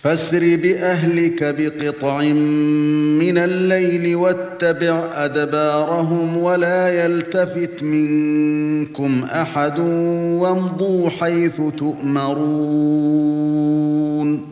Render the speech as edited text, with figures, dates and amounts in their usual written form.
فَاسْرِ بِأَهْلِكَ بِقِطْعٍ مِنَ اللَّيْلِ وَاتَّبِعْ أَدْبَارَهُمْ وَلَا يَلْتَفِتْ مِنكُمْ أَحَدٌ وَامْضُوا حَيْثُ تُؤْمَرُونَ